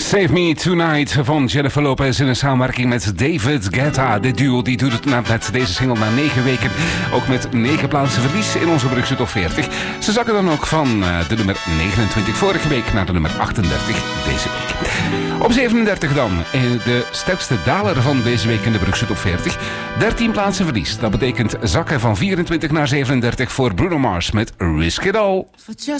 Save Me Tonight van Jennifer Lopez in een samenwerking met David Guetta. Dit duo die doet het met deze single na 9 weken. Ook met 9 plaatsen verlies in onze Brugse Top 40. Ze zakken dan ook van de nummer 29 vorige week naar de nummer 38 deze week. Op 37 dan, de sterkste daler van deze week in de Brugse Top 40. 13 plaatsen verlies. Dat betekent zakken van 24 naar 37 voor Bruno Mars met Risk It All.